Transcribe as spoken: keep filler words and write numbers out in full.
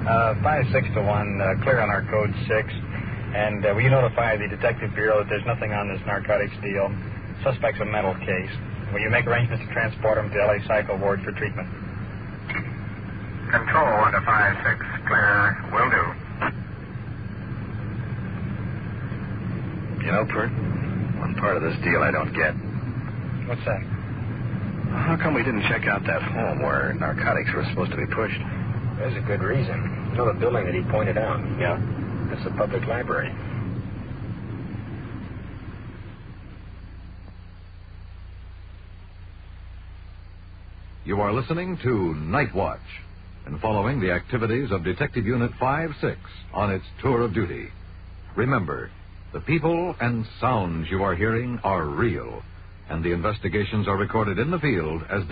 Uh, five, six to one, uh, clear on our code six. And uh, will you notify the Detective Bureau that there's nothing on this narcotics deal? Suspect's a mental case. Will you make arrangements to transport him to L A Psycho Ward for treatment? Control one to five, six, clear. Will do. You know, Pert, one part of this deal I don't get. What's that? How come we didn't check out that home where narcotics were supposed to be pushed? There's a good reason. You know the building that he pointed out? Yeah. It's the public library. You are listening to Night Watch and following the activities of Detective Unit five six on its tour of duty. Remember, the people and sounds you are hearing are real, and the investigations are recorded in the field as